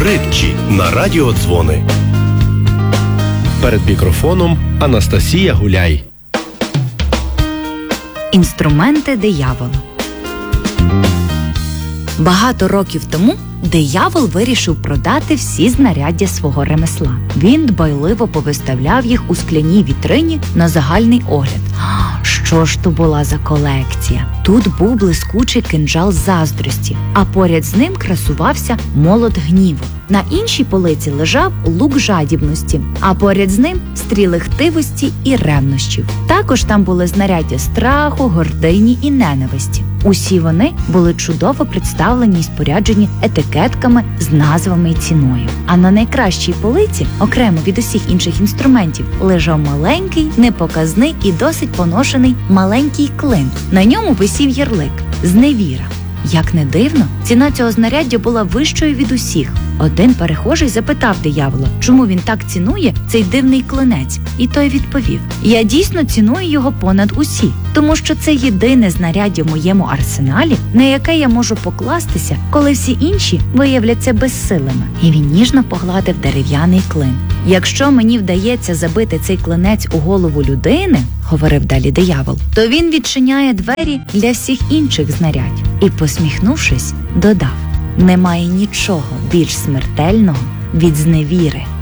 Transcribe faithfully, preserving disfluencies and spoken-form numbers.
притчі на радіодзвони. Перед мікрофоном Анастасія Гуляй. Інструменти диявола. Багато років тому диявол вирішив продати всі знаряддя свого ремесла. Він дбайливо повиставляв їх у скляній вітрині на загальний огляд. Що ж то була за колекція? Тут був блискучий кинджал заздрості, а поряд з ним красувався молот гніву. На іншій полиці лежав лук жадібності, а поряд з ним стріли хтивості і ревнощів. Також там були знаряддя страху, гордині і ненависті. Усі вони були чудово представлені і споряджені етикетками з назвами і ціною. А на найкращій полиці, окремо від усіх інших інструментів, лежав маленький, непоказний і досить поношений маленький клин. На ньому висів ярлик «Зневіра». Як не дивно, ціна цього знаряддя була вищою від усіх. Один перехожий запитав диявола, чому він так цінує цей дивний клинець. І той відповів: «Я дійсно ціную його понад усі, тому що це єдине знаряддя в моєму арсеналі, на яке я можу покластися, коли всі інші виявляться безсилими». І він ніжно погладив дерев'яний клин. «Якщо мені вдається забити цей клинець у голову людини, – говорив далі диявол, – то він відчиняє двері для всіх інших знарядь». І, посміхнувшись, додав: «Немає нічого більш смертельного від зневіри».